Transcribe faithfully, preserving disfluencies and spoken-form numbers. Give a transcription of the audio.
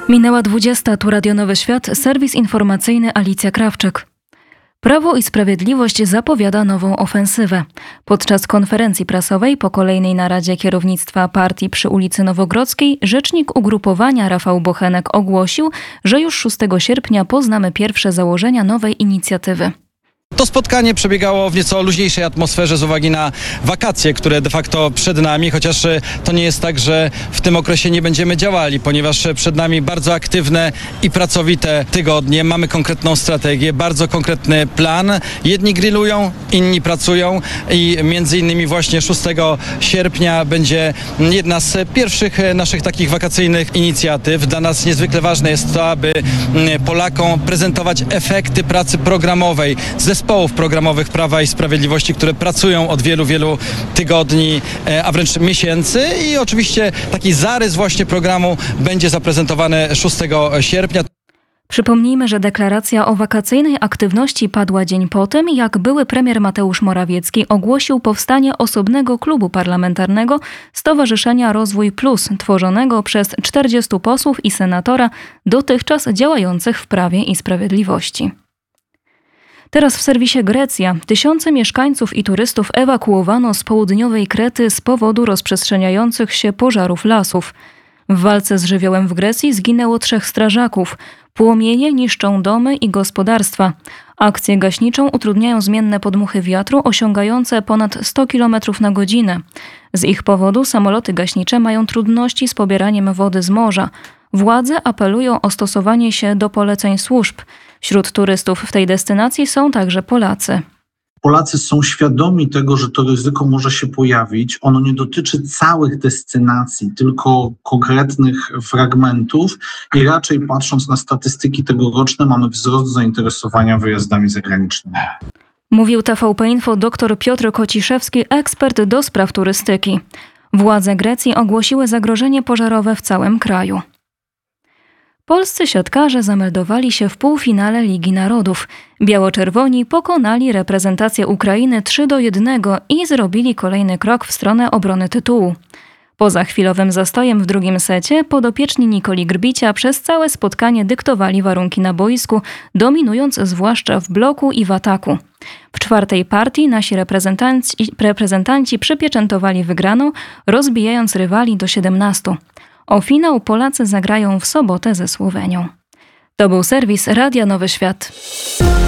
Minęła dwudziesta, tu Radio Nowy Świat, serwis informacyjny Alicja Krawczyk. Prawo i Sprawiedliwość zapowiada nową ofensywę. Podczas konferencji prasowej po kolejnej naradzie kierownictwa partii przy ulicy Nowogrodzkiej rzecznik ugrupowania Rafał Bochenek ogłosił, że już szóstego sierpnia poznamy pierwsze założenia nowej inicjatywy. To spotkanie przebiegało w nieco luźniejszej atmosferze z uwagi na wakacje, które de facto przed nami, chociaż to nie jest tak, że w tym okresie nie będziemy działali, ponieważ przed nami bardzo aktywne i pracowite tygodnie. Mamy konkretną strategię, bardzo konkretny plan. Jedni grillują, inni pracują i między innymi właśnie szóstego sierpnia będzie jedna z pierwszych naszych takich wakacyjnych inicjatyw. Dla nas niezwykle ważne jest to, aby Polakom prezentować efekty pracy programowej zespołów programowych Prawa i Sprawiedliwości, które pracują od wielu, wielu tygodni, a wręcz miesięcy, i oczywiście taki zarys właśnie programu będzie zaprezentowany szóstego sierpnia. Przypomnijmy, że deklaracja o wakacyjnej aktywności padła dzień po tym, jak były premier Mateusz Morawiecki ogłosił powstanie osobnego klubu parlamentarnego Stowarzyszenia Rozwój Plus, tworzonego przez czterdziestu posłów i senatora dotychczas działających w Prawie i Sprawiedliwości. Teraz w serwisie Grecja. Tysiące mieszkańców i turystów ewakuowano z południowej Krety z powodu rozprzestrzeniających się pożarów lasów. W walce z żywiołem w Grecji zginęło trzech strażaków. Płomienie niszczą domy i gospodarstwa. Akcję gaśniczą utrudniają zmienne podmuchy wiatru osiągające ponad sto kilometrów na godzinę. Z ich powodu samoloty gaśnicze mają trudności z pobieraniem wody z morza. Władze apelują o stosowanie się do poleceń służb. Wśród turystów w tej destynacji są także Polacy. Polacy są świadomi tego, że to ryzyko może się pojawić. Ono nie dotyczy całych destynacji, tylko konkretnych fragmentów i raczej patrząc na statystyki tegoroczne mamy wzrost zainteresowania wyjazdami zagranicznymi. Mówił T V P Info dr Piotr Kociszewski, ekspert do spraw turystyki. Władze Grecji ogłosiły zagrożenie pożarowe w całym kraju. Polscy siatkarze zameldowali się w półfinale Ligi Narodów. Biało-czerwoni pokonali reprezentację Ukrainy trzy do jednego i zrobili kolejny krok w stronę obrony tytułu. Poza chwilowym zastojem w drugim secie podopieczni Nikoli Grbicia przez całe spotkanie dyktowali warunki na boisku, dominując zwłaszcza w bloku i w ataku. W czwartej partii nasi reprezentanci, reprezentanci przypieczętowali wygraną, rozbijając rywali do siedemnastu. O finał Polacy zagrają w sobotę ze Słowenią. To był serwis Radia Nowy Świat.